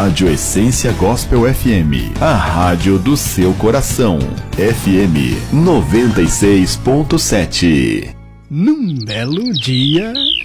Rádio Essência Gospel FM, a rádio do seu coração. FM 96.7. Num belo dia...